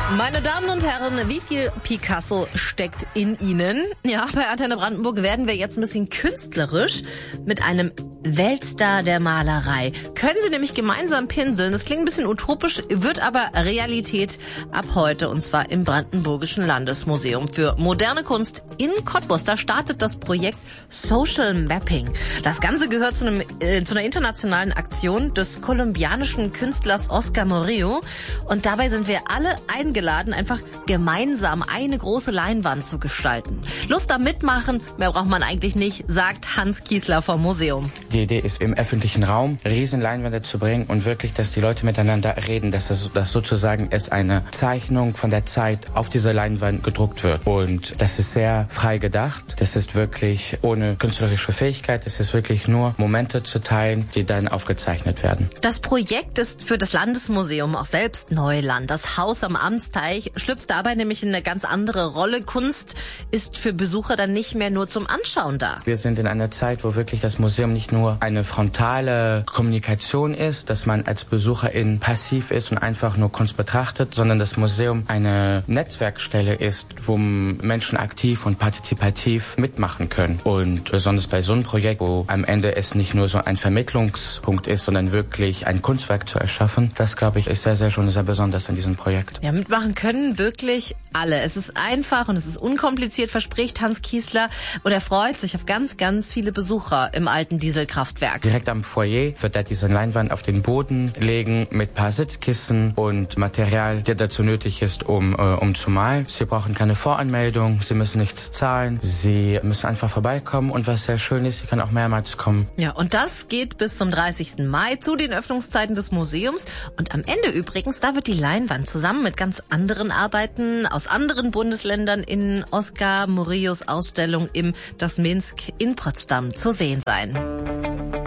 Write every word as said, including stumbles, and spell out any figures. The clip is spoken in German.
Meine Damen und Herren, wie viel Picasso steckt in Ihnen? Ja, bei Antenne Brandenburg werden wir jetzt ein bisschen künstlerisch mit einem Weltstar der Malerei. Können Sie nämlich gemeinsam pinseln. Das klingt ein bisschen utopisch, wird aber Realität ab heute, und zwar im Brandenburgischen Landesmuseum für moderne Kunst in Cottbus. Da startet das Projekt Social Mapping. Das Ganze gehört zu, einem, äh, zu einer internationalen Aktion des kolumbianischen Künstlers Oscar Murillo. Und dabei sind wir alle eingeladen, einfach gemeinsam eine große Leinwand zu gestalten. Lust am Mitmachen, mehr braucht man eigentlich nicht, sagt Hans Kiesler vom Museum. Die Idee ist, im öffentlichen Raum riesen Leinwände zu bringen und wirklich, dass die Leute miteinander reden, dass das, das sozusagen ist eine Zeichnung von der Zeit auf dieser Leinwand gedruckt wird. Und das ist sehr frei gedacht. Das ist wirklich ohne künstlerische Fähigkeit. Es ist wirklich nur Momente zu teilen, die dann aufgezeichnet werden. Das Projekt ist für das Landesmuseum auch selbst Neuland. Das Haus am Amtsteich schlüpft dabei nämlich in eine ganz andere Rolle. Kunst ist für Besucher dann nicht mehr nur zum Anschauen da. Wir sind in einer Zeit, wo wirklich das Museum nicht nur eine frontale Kommunikation ist, dass man als Besucherin passiv ist und einfach nur Kunst betrachtet, sondern das Museum eine Netzwerkstelle ist, wo Menschen aktiv und partizipativ mitmachen können. Und besonders bei so einem Projekt, wo am Ende es nicht nur so ein Vermittlungspunkt ist, sondern wirklich ein Kunstwerk zu erschaffen, das, glaube ich, ist sehr, sehr schon sehr besonders an diesem Projekt. Ja, mitmachen können wirklich alle. Es ist einfach und es ist unkompliziert, verspricht Hans Kiesler. Und er freut sich auf ganz, ganz viele Besucher im alten Dieselkraftwerk. Direkt am Foyer wird er diese Leinwand auf den Boden legen mit ein paar Sitzkissen und Material, der dazu nötig ist, um, äh, um zu malen. Sie brauchen keine Voranmeldung, Sie müssen nichts zahlen, Sie müssen einfach vorbeikommen und was sehr schön ist, Sie können auch mehrmals kommen. Ja, und das geht bis zum dreißigsten Mai zu den Öffnungszeiten des Museums. Und am Ende übrigens, da wird die Leinwand zusammen mit ganz anderen Arbeiten aus anderen Bundesländern in Oscar Murillos Ausstellung im Das Minsk in Potsdam zu sehen sein.